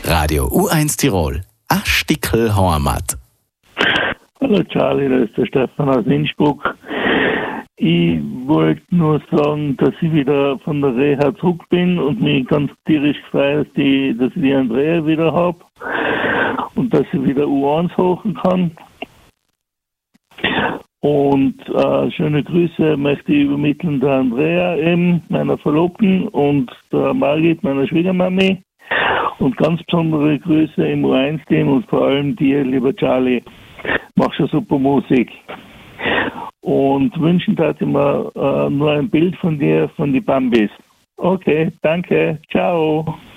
Radio U1 Tirol. Ein Stickel Heimat. Hallo Charlie, da ist der Stefan aus Innsbruck. Ich wollte nur sagen, dass ich wieder von der Reha zurück bin und mich ganz tierisch freue, dass ich die Andrea wieder habe und dass ich wieder U1 hochen kann. Und schöne Grüße möchte ich übermitteln der Andrea eben, meiner Verlobten, und der Margit, meiner Schwiegermami. Und ganz besondere Grüße im U1-Team und vor allem dir, lieber Charlie. Mach schon super Musik. Und wünschen darf ich mir nur ein Bild von dir, von die Bambis. Okay, danke, ciao.